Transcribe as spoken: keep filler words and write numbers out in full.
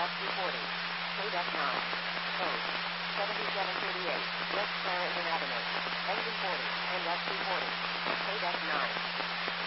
S C forty. Code F nine. Code seventy-seven thirty-eight. West Clarendon Avenue. Engine forty. And S C forty. Code F nine.